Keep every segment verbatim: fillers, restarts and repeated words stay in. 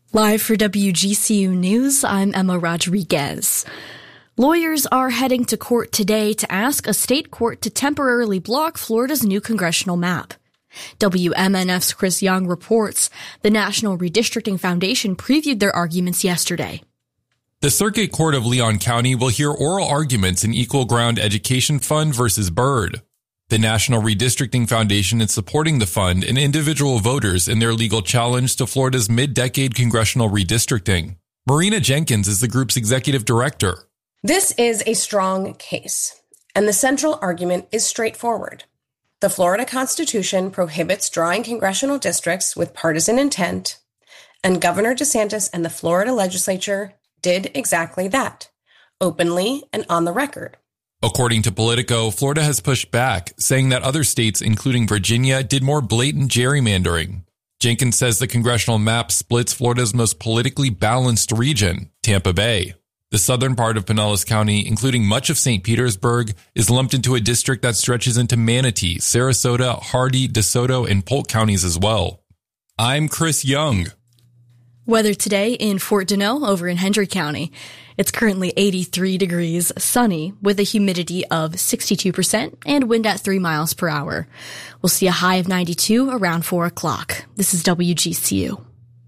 Live for W G C U News, I'm Emma Rodriguez. Lawyers are heading to court today to ask a state court to temporarily block Florida's new congressional map. W M N F's Chris Young reports the National Redistricting Foundation previewed their arguments yesterday. The Circuit Court of Leon County will hear oral arguments in Equal Ground Education Fund versus Byrd. The National Redistricting Foundation is supporting the fund and individual voters in their legal challenge to Florida's mid-decade congressional redistricting. Marina Jenkins is the group's executive director. This is a strong case, and the central argument is straightforward. The Florida Constitution prohibits drawing congressional districts with partisan intent, and Governor DeSantis and the Florida legislature did exactly that, openly and on the record. According to Politico, Florida has pushed back, saying that other states, including Virginia, did more blatant gerrymandering. Jenkins says the congressional map splits Florida's most politically balanced region, Tampa Bay. The southern part of Pinellas County, including much of Saint Petersburg, is lumped into a district that stretches into Manatee, Sarasota, Hardee, DeSoto, and Polk counties as well. I'm Chris Young. Weather today in Fort Deneau over in Hendry County. It's currently eighty-three degrees, sunny, with a humidity of sixty-two percent and wind at three miles per hour. We'll see a high of ninety-two around four o'clock. This is W G C U.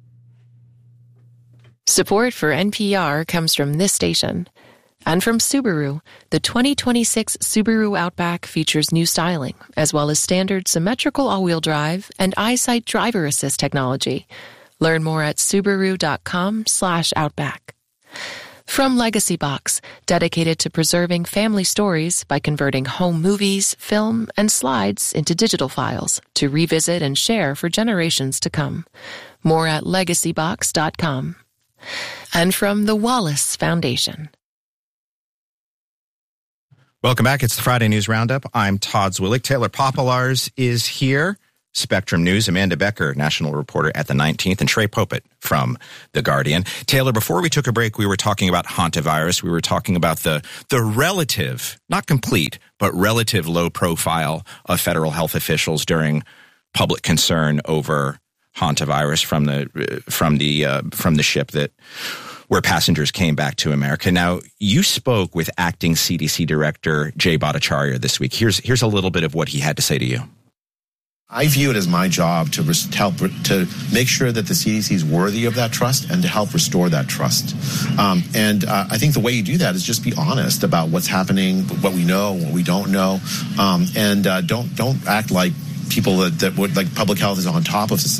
Support for N P R comes from this station. And from Subaru, the twenty twenty-six Subaru Outback features new styling, as well as standard symmetrical all-wheel drive and EyeSight driver assist technology. Learn more at Subaru.com slash Outback. From Legacy Box, dedicated to preserving family stories by converting home movies, film, and slides into digital files to revisit and share for generations to come. More at legacy box dot com. And from the Wallace Foundation. Welcome back. It's the Friday News Roundup. I'm Todd Zwillig. Taylor Popolars is here. Spectrum News, Amanda Becker, national reporter at the nineteenth, and Trey Popet from The Guardian. Taylor, before we took a break, we were talking about hantavirus. We were talking about the the relative, not complete, but relative low profile of federal health officials during public concern over hantavirus from the from the uh, from the ship that where passengers came back to America. Now, you spoke with acting C D C Director Jay Bhattacharya this week. Here's here's a little bit of what he had to say to you. I view it as my job to help to make sure that the C D C is worthy of that trust and to help restore that trust. Um, and uh, I think the way you do that is just be honest about what's happening, what we know, what we don't know, um, and uh, don't don't act like people that, that would like public health is on top of society.